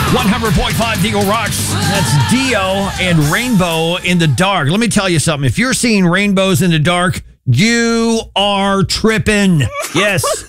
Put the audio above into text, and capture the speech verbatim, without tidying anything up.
one hundred point five Deagle Rocks. That's Dio and Rainbow in the Dark. Let me tell you something. If you're seeing rainbows in the dark, you are tripping. Yes.